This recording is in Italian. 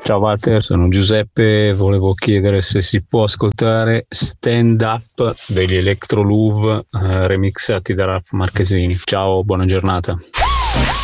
Ciao Walter, sono Giuseppe, volevo chiedere se si può ascoltare Stand Up degli Electro Louvre remixati da Ralph Marchesini. Ciao, buona giornata.